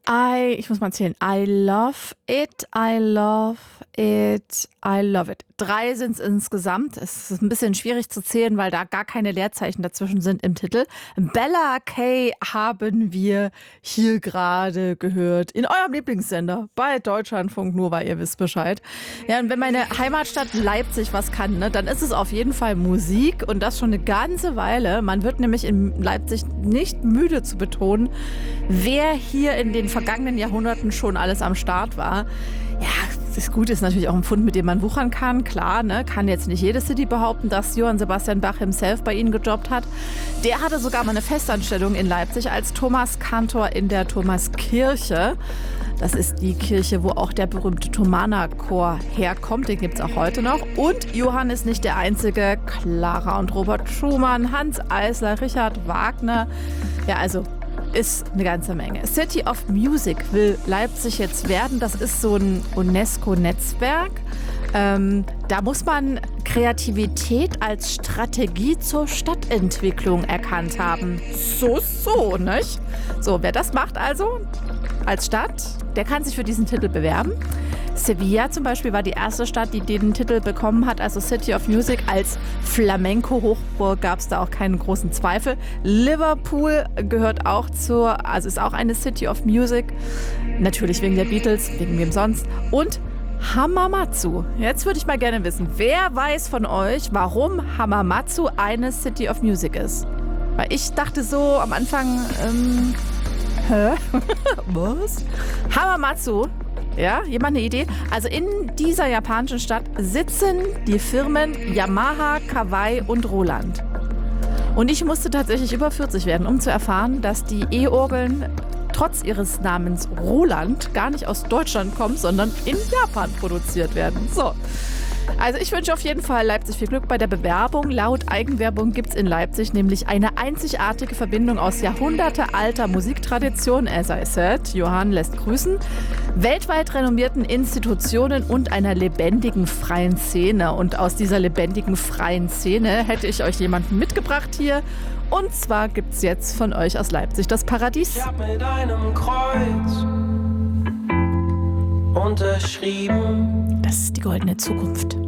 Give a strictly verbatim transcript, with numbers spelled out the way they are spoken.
I, ich muss mal zählen. I love it, I love it, I love it. Drei sind es insgesamt. Es ist ein bisschen schwierig zu zählen, weil da gar keine Leerzeichen dazwischen sind im Titel. Bella Kay haben wir hier gerade gehört. In eurem Lieblingssender bei Deutschlandfunk Nova, ihr wisst Bescheid. Ja, und wenn meine Heimatstadt Leipzig was kann, ne, dann ist es auf jeden Fall Musik und das schon eine ganze Weile. Man wird nämlich in Leipzig nicht müde zu betonen, wer hier in den vergangenen Jahrhunderten schon alles am Start war. Ja, das Gute ist natürlich auch ein Fund, mit dem man wuchern kann. Klar, ne, kann jetzt nicht jede City behaupten, dass Johann Sebastian Bach himself bei ihnen gejobbt hat. Der hatte sogar mal eine Festanstellung in Leipzig als Thomaskantor in der Thomaskirche. Das ist die Kirche, wo auch der berühmte Thomanerchor herkommt. Den gibt es auch heute noch. Und Johann ist nicht der Einzige. Clara und Robert Schumann, Hans Eisler, Richard Wagner. Ja, also ist eine ganze Menge. City of Music will Leipzig jetzt werden. Das ist so ein UNESCO-Netzwerk. Ähm, da muss man Kreativität als Strategie zur Stadtentwicklung erkannt haben. So, so, nicht? So, wer das macht also als Stadt, der kann sich für diesen Titel bewerben. Sevilla zum Beispiel war die erste Stadt, die den Titel bekommen hat, also City of Music. Als Flamenco-Hochburg gab es da auch keinen großen Zweifel. Liverpool gehört auch zur, also ist auch eine City of Music. Natürlich wegen der Beatles, wegen wem sonst. Und Hamamatsu. Jetzt würde ich mal gerne wissen, wer weiß von euch, warum Hamamatsu eine City of Music ist? Weil ich dachte so am Anfang, ähm, hä? Was? Hamamatsu. Ja, jemand eine Idee? Also in dieser japanischen Stadt sitzen die Firmen Yamaha, Kawai und Roland. Und ich musste tatsächlich über vierzig werden, um zu erfahren, dass die E-Orgeln trotz ihres Namens Roland gar nicht aus Deutschland kommen, sondern in Japan produziert werden. So. Also ich wünsche auf jeden Fall Leipzig viel Glück bei der Bewerbung. Laut Eigenwerbung gibt es in Leipzig nämlich eine einzigartige Verbindung aus jahrhundertealter Musiktradition, as I said, Johann lässt grüßen, weltweit renommierten Institutionen und einer lebendigen freien Szene. Und aus dieser lebendigen freien Szene hätte ich euch jemanden mitgebracht hier. Und zwar gibt es jetzt von euch aus Leipzig das Paradies. Ich hab mit einem Kreuz unterschrieben. Das ist die goldene Zukunft.